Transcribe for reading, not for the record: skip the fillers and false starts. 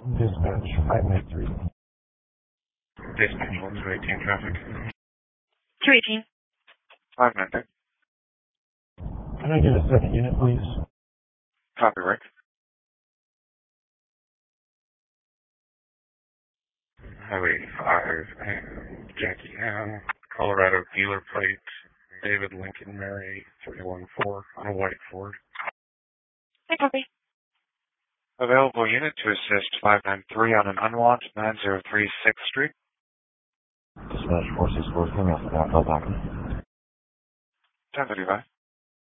Dispatch 593. Dispatch 118 traffic. 218. 590. Can I get a second unit, please? Copy, Rick. Highway 5, Jackie Ann, Colorado dealer plate, David Lincoln Mary 314 on a white Ford. Hey, copy. Available unit to assist 593 on an unwatched 903 6th Street. Dispatch 464 coming off the back. 1035.